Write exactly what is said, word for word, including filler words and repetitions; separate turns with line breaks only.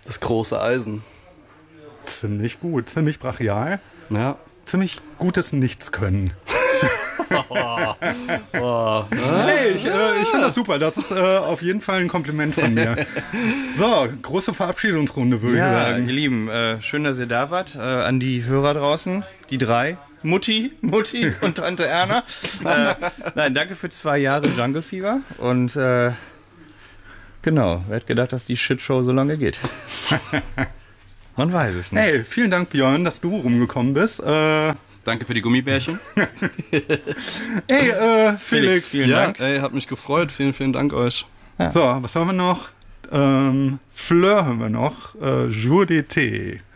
Das große Eisen.
Ziemlich gut, ziemlich brachial.
Ja.
Ziemlich gutes Nichtskönnen.
Oh,
Hey, ich, äh, ich finde das super. Das ist äh, auf jeden Fall ein Kompliment von mir. So, große Verabschiedungsrunde, würde
Ja,
ich
ihr
sagen.
Lieben, äh, schön, dass ihr da wart. Äh, an die Hörer draußen, die drei. Mutti, Mutti und Tante Erna. äh, nein, danke für zwei Jahre Jungle Fever. Und äh, genau, wer hätte gedacht, dass die Shitshow so lange geht? Man weiß es nicht.
Hey, vielen Dank, Björn, dass du rumgekommen bist. Äh,
danke für die Gummibärchen.
hey, äh, Felix.
Felix, vielen
ja,
Dank.
ey, hat mich gefreut. Vielen, vielen Dank euch.
So, was haben wir noch? Ähm, Fleur haben wir noch. Äh, Jour d'été.